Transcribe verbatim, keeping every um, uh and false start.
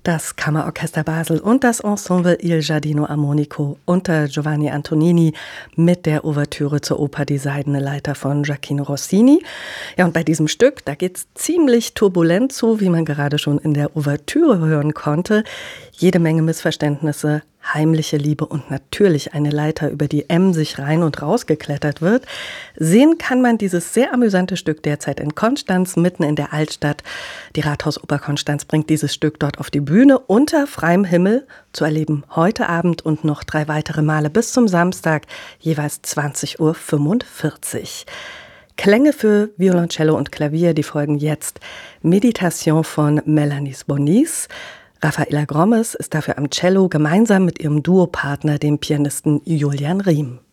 Das Kammerorchester Basel und das Ensemble Il Giardino Armonico unter Giovanni Antonini mit der Ouvertüre zur Oper Die Seidene Leiter von Gioachino Rossini. Ja, und bei diesem Stück, da geht's ziemlich turbulent zu, wie man gerade schon in der Ouvertüre hören konnte. Jede Menge Missverständnisse, heimliche Liebe und natürlich eine Leiter, über die M sich rein und raus geklettert wird. Sehen kann man dieses sehr amüsante Stück derzeit in Konstanz, mitten in der Altstadt. Die Rathausoper Konstanz bringt dieses Stück dort auf die Bühne unter freiem Himmel, zu erleben heute Abend und noch drei weitere Male bis zum Samstag, jeweils zwanzig Uhr fünfundvierzig. Klänge für Violoncello und Klavier, die folgen jetzt. Meditation von Mélanie Bonis. Rafaela Grommes ist dafür am Cello gemeinsam mit ihrem Duopartner, dem Pianisten Julian Riem.